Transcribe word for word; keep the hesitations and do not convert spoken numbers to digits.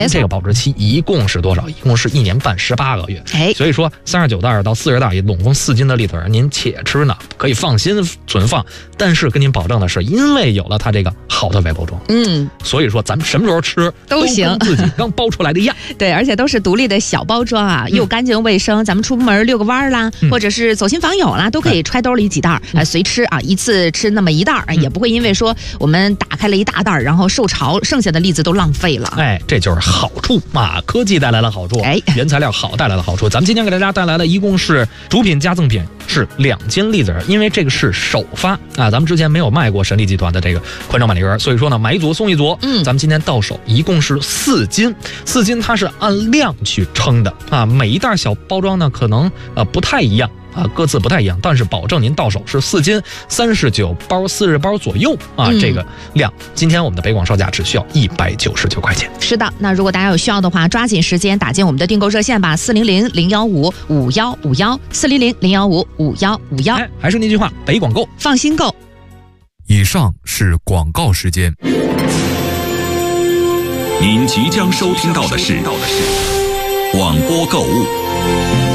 这个保质期一共是多少？一共是一年半十八个月。 哎， 所以说三十九袋到四十袋，总共四斤的栗子，您且吃呢，可以放心存放。但是跟您保证的是，因为有了它这个好的外包装， 嗯， 所以说咱们什么时候吃都行， 跟自己刚包出来的一样。 对，而且都是独立的小包装啊，又干净卫生。咱们出门遛个弯啦， 嗯、 或者是走亲访友啦，都可以揣兜里几袋儿，哎，随吃啊，一次吃那么一袋儿、嗯，也不会因为说我们打开了一大袋儿，然后受潮，剩下的栗子都浪费了。 哎，这就是好处啊！科技带来了好处， 哎， 原材料好带来了好处。咱们今天给大家带来的一共是主品加赠品是两斤栗子，因为这个是首发啊，咱们之前没有卖过神力集团的这个宽装板栗仁，所以说呢，买一组送一组。嗯，咱们今天到手一共是四斤，四斤它是按量去称的啊，每一袋小包装呢可能呃不太一样。啊，各自不太一样，但是保证您到手是四斤三十九包、四十包左右啊、嗯，这个量。今天我们的北广售价只需要一百九十九块钱。 是的，那如果大家有需要的话，抓紧时间打进我们的订购热线吧，四零零零幺五五幺五幺，四零零零幺五五幺五幺。 还是那句话，北广购， 放心购。 以上是广告时间。 您即将收听到的是广播购物。